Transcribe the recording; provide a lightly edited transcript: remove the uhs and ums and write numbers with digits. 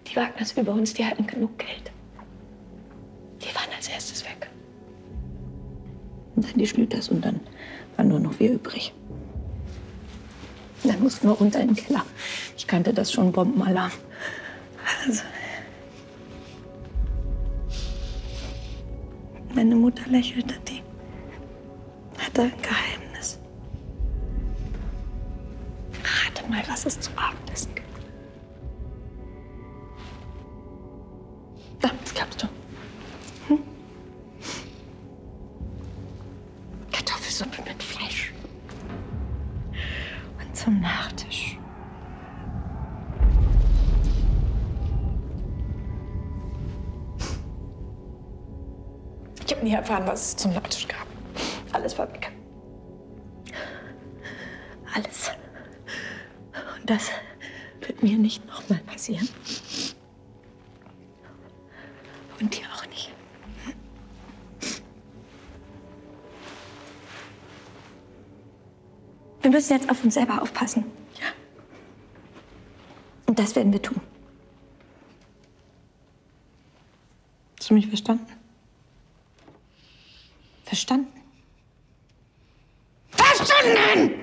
Die Wagners über uns, die hatten genug Geld. Die waren als erstes weg. Und dann die Schlüters und dann waren nur noch wir übrig. Und dann mussten wir runter in den Keller. Ich kannte das schon, Bombenalarm. Also, meine Mutter lächelte, die hatte ein Geheimnis. Rate mal, was es zum Abendessen gibt. Das glaubst du? Hm? Kartoffelsuppe mit Fleisch. Und zum Nachtisch. Ich habe nie erfahren, was es zum Nachtisch gab. Alles war weg. Alles. Und das wird mir nicht nochmal passieren. Und dir auch nicht. Wir müssen jetzt auf uns selber aufpassen. Ja? Und das werden wir tun. Hast du mich verstanden? Verstanden? Verstanden!